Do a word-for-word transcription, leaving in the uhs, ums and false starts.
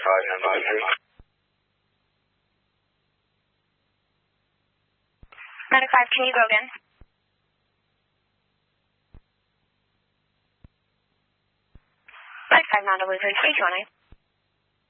five nine three. Medic five, can you go again? Medic five, non-delivery, three two one nine.